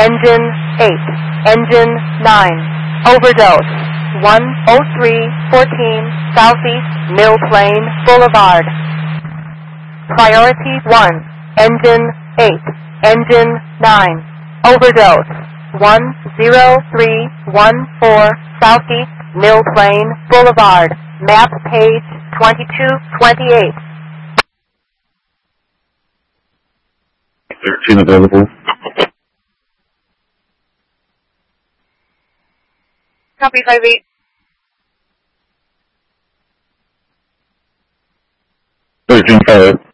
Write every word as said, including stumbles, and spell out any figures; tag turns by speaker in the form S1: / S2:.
S1: Engine eight. Engine nine. Overdose. one oh three fourteen Southeast Mill Plain Boulevard. Priority one. Engine eight. Engine nine. Overdose. one oh three one four Southeast Mill Plain Boulevard. Map page twenty-two twenty-eight.
S2: thirteen available.
S3: Copy five eight.
S2: thirteen five.